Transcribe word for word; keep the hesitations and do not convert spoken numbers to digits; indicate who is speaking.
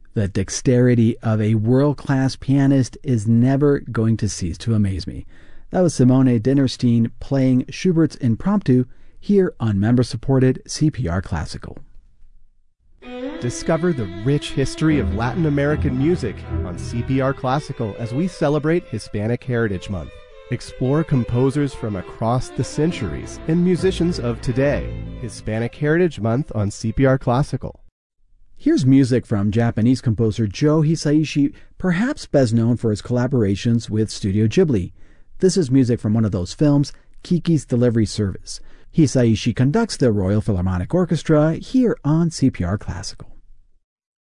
Speaker 1: The dexterity of a world-class pianist is never going to cease to amaze me. That was Simone Dinnerstein playing Schubert's Impromptu here on member-supported C P R Classical.
Speaker 2: Discover the rich history of Latin American music on C P R Classical as we celebrate Hispanic Heritage Month. Explore composers from across the centuries and musicians of today. Hispanic Heritage Month on C P R Classical.
Speaker 1: Here's music from Japanese composer Joe Hisaishi, perhaps best known for his collaborations with Studio Ghibli. This is music from one of those films, Kiki's Delivery Service. Hisaishi conducts the Royal Philharmonic Orchestra here on C P R Classical.